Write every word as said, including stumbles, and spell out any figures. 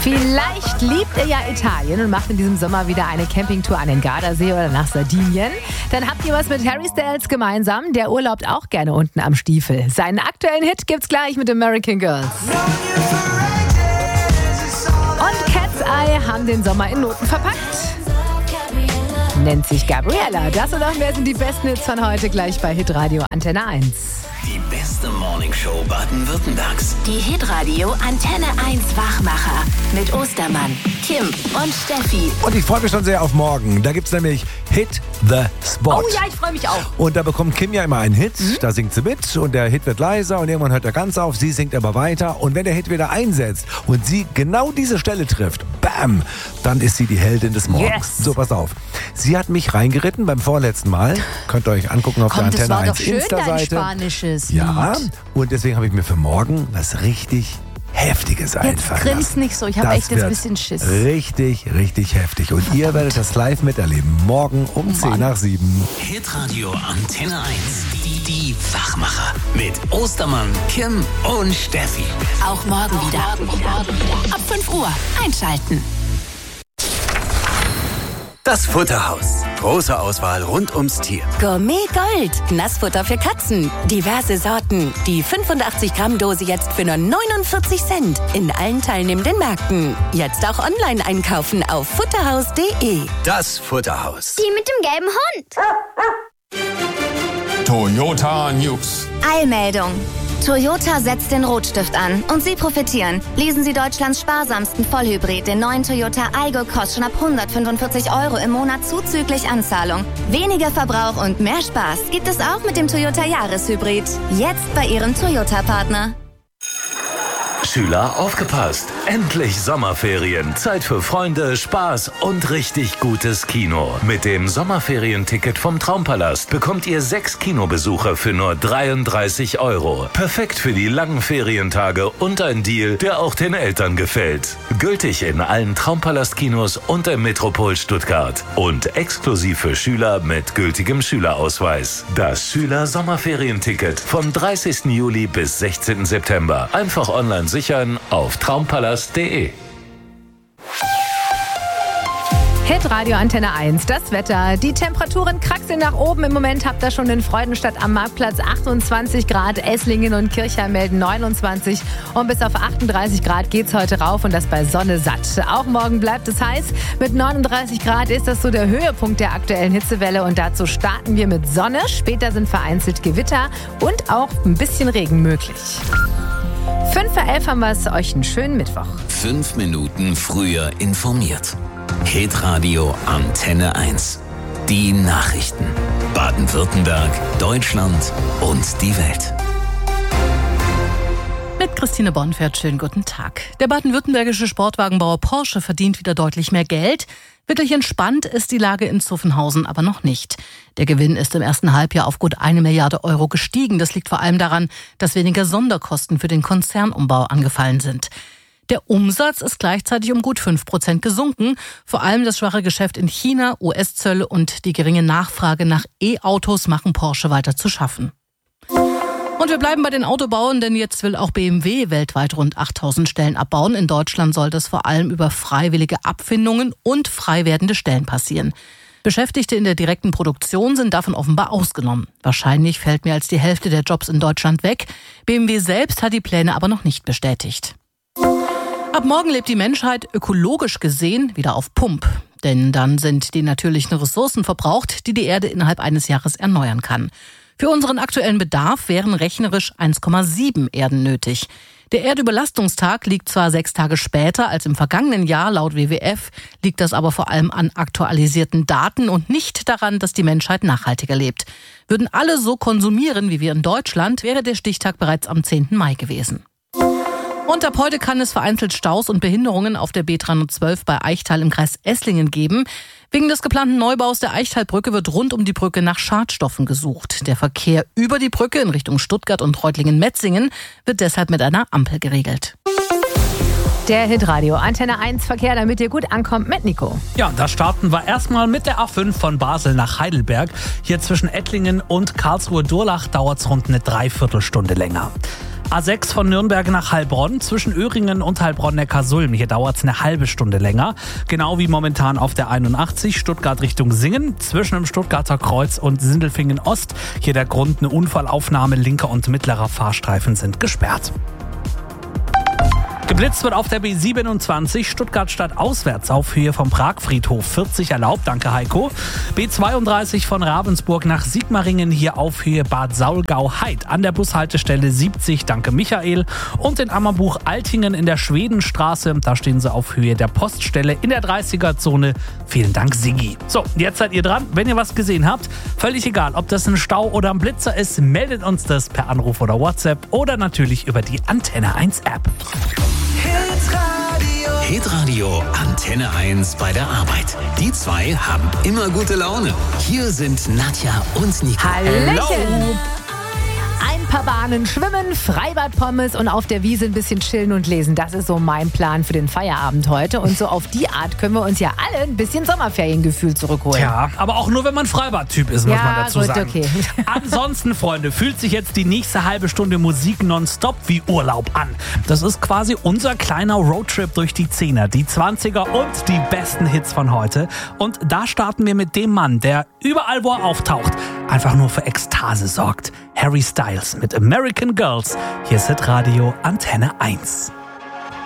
Vielleicht liebt ihr ja Italien und macht in diesem Sommer wieder eine Campingtour an den Gardasee oder nach Sardinien. Dann habt ihr was mit Harry Styles gemeinsam. Der urlaubt auch gerne unten am Stiefel. Seinen aktuellen Hit gibt's gleich mit American Girls. Und Cat's Eye haben den Sommer in Noten verpackt. Nennt sich Gabriella. Das und noch mehr sind die besten Hits von heute gleich bei Hitradio Antenne eins. Die beste Morningshow Baden-Württembergs. Die Hitradio Antenne eins Wachmacher mit Ostermann, Kim und Steffi. Und ich freue mich schon sehr auf morgen. Da gibt es nämlich Hit the Spot. Oh ja, ich freue mich auch. Und da bekommt Kim ja immer einen Hit. Mhm. Da singt sie mit und der Hit wird leiser und irgendwann hört er ganz auf. Sie singt aber weiter. Und wenn der Hit wieder einsetzt und sie genau diese Stelle trifft, bam, dann ist sie die Heldin des Morgens. Yes. So, pass auf. Sie hat mich reingeritten beim vorletzten Mal. Könnt ihr euch angucken auf Komm, der Antenne eins Insta-Seite. Das war doch schön, dein Insta-Seite. Spanisches Ja, Lied. und deswegen habe ich mir für morgen was richtig Heftiges Jetzt einfallen grinst lassen. nicht so, ich habe Das echt jetzt ein wird bisschen Schiss. Richtig, richtig heftig. Und ihr werdet das live miterleben. Morgen um zehn nach sieben. Hitradio Antenne eins. Die, die Wachmacher. Mit Ostermann, Kim und Steffi. Auch morgen wieder. Ab fünf Uhr einschalten. Das Futterhaus. Große Auswahl rund ums Tier. Gourmet Gold. Nassfutter für Katzen. Diverse Sorten. Die fünfundachtzig Gramm Dose jetzt für nur neunundvierzig Cent. In allen teilnehmenden Märkten. Jetzt auch online einkaufen auf futterhaus punkt de. Das Futterhaus. Die mit dem gelben Hund. Toyota News. Eilmeldung. Toyota setzt den Rotstift an und Sie profitieren. Lesen Sie Deutschlands sparsamsten Vollhybrid, den neuen Toyota Aygo, kostet schon ab hundertfünfundvierzig Euro im Monat zuzüglich Anzahlung. Weniger Verbrauch und mehr Spaß gibt es auch mit dem Toyota Jahreshybrid. Jetzt bei Ihrem Toyota-Partner. Schüler, aufgepasst! Endlich Sommerferien. Zeit für Freunde, Spaß und richtig gutes Kino. Mit dem Sommerferienticket vom Traumpalast bekommt ihr sechs Kinobesucher für nur dreiunddreißig Euro. Perfekt für die langen Ferientage und ein Deal, der auch den Eltern gefällt. Gültig in allen Traumpalast-Kinos und im Metropol Stuttgart. Und exklusiv für Schüler mit gültigem Schülerausweis. Das Schüler-Sommerferienticket vom dreißigsten Juli bis sechzehnten September. Einfach online sichern auf traumpalast punkt de. Hitradio Antenne eins, das Wetter. Die Temperaturen kraxeln nach oben. Im Moment habt ihr schon in Freudenstadt am Marktplatz achtundzwanzig Grad. Esslingen und Kirchheim melden neunundzwanzig. Und bis auf achtunddreißig Grad geht's heute rauf und das bei Sonne satt. Auch morgen bleibt es heiß. Mit neununddreißig Grad ist das so der Höhepunkt der aktuellen Hitzewelle. Und dazu starten wir mit Sonne. Später sind vereinzelt Gewitter und auch ein bisschen Regen möglich. fünf vor elf haben wir es. Euch einen schönen Mittwoch. Fünf Minuten früher informiert. Hitradio Antenne eins. Die Nachrichten. Baden-Württemberg, Deutschland und die Welt. Mit Christine Bonfert, schönen guten Tag. Der baden-württembergische Sportwagenbauer Porsche verdient wieder deutlich mehr Geld. Wirklich entspannt ist die Lage in Zuffenhausen aber noch nicht. Der Gewinn ist im ersten Halbjahr auf gut eine Milliarde Euro gestiegen. Das liegt vor allem daran, dass weniger Sonderkosten für den Konzernumbau angefallen sind. Der Umsatz ist gleichzeitig um gut fünf Prozent gesunken. Vor allem das schwache Geschäft in China, U S-Zölle und die geringe Nachfrage nach E-Autos machen Porsche weiter zu schaffen. Und wir bleiben bei den Autobauern, denn jetzt will auch B M W weltweit rund achttausend Stellen abbauen. In Deutschland soll das vor allem über freiwillige Abfindungen und frei werdende Stellen passieren. Beschäftigte in der direkten Produktion sind davon offenbar ausgenommen. Wahrscheinlich fällt mehr als die Hälfte der Jobs in Deutschland weg. B M W selbst hat die Pläne aber noch nicht bestätigt. Ab morgen lebt die Menschheit ökologisch gesehen wieder auf Pump. Denn dann sind die natürlichen Ressourcen verbraucht, die die Erde innerhalb eines Jahres erneuern kann. Für unseren aktuellen Bedarf wären rechnerisch eins Komma sieben Erden nötig. Der Erdüberlastungstag liegt zwar sechs Tage später als im vergangenen Jahr, laut W W F, liegt das aber vor allem an aktualisierten Daten und nicht daran, dass die Menschheit nachhaltiger lebt. Würden alle so konsumieren wie wir in Deutschland, wäre der Stichtag bereits am zehnten Mai gewesen. Und ab heute kann es vereinzelt Staus und Behinderungen auf der B dreihundertzwölf bei Eichtal im Kreis Esslingen geben. Wegen des geplanten Neubaus der Eichtalbrücke wird rund um die Brücke nach Schadstoffen gesucht. Der Verkehr über die Brücke in Richtung Stuttgart und Reutlingen-Metzingen wird deshalb mit einer Ampel geregelt. Der Hitradio Antenne eins Verkehr, damit ihr gut ankommt mit Nico. Ja, da starten wir erstmal mit der A fünf von Basel nach Heidelberg. Hier zwischen Ettlingen und Karlsruhe-Durlach dauert es rund eine Dreiviertelstunde länger. A sechs von Nürnberg nach Heilbronn zwischen Öhringen und Heilbronn-Neckarsulm. Hier dauert es eine halbe Stunde länger. Genau wie momentan auf der einundachtzig Stuttgart Richtung Singen zwischen dem Stuttgarter Kreuz und Sindelfingen Ost. Hier der Grund eine Unfallaufnahme. Linker und mittlerer Fahrstreifen sind gesperrt. Geblitzt wird auf der B siebenundzwanzig Stuttgart-Stadt auswärts auf Höhe vom Pragfriedhof vierzig erlaubt, danke Heiko. B zweiunddreißig von Ravensburg nach Sigmaringen hier auf Höhe Bad Saulgau-Heid an der Bushaltestelle siebzig, danke Michael. Und in Ammerbuch Altingen in der Schwedenstraße, da stehen sie auf Höhe der Poststelle in der dreißiger-Zone. Vielen Dank Siggi. So, jetzt seid ihr dran. Wenn ihr was gesehen habt, völlig egal, ob das ein Stau oder ein Blitzer ist, meldet uns das per Anruf oder WhatsApp oder natürlich über die Antenne eins App. Hitradio Antenne eins bei der Arbeit. Die zwei haben immer gute Laune. Hier sind Nadja und Nico. Hallöchen! Ein paar Bahnen schwimmen, Freibad-Pommes und auf der Wiese ein bisschen chillen und lesen. Das ist so mein Plan für den Feierabend heute. Und so auf die Art können wir uns ja alle ein bisschen Sommerferiengefühl zurückholen. Ja, aber auch nur, wenn man Freibad-Typ ist, muss ja, man dazu gut, sagen. Okay. Ansonsten, Freunde, fühlt sich jetzt die nächste halbe Stunde Musik nonstop wie Urlaub an. Das ist quasi unser kleiner Roadtrip durch die Zehner, die Zwanziger und die besten Hits von heute. Und da starten wir mit dem Mann, der überall, wo er auftaucht, einfach nur für Ekstase sorgt. Harry Styles mit American Girls. Hier ist Hitradio Antenne eins.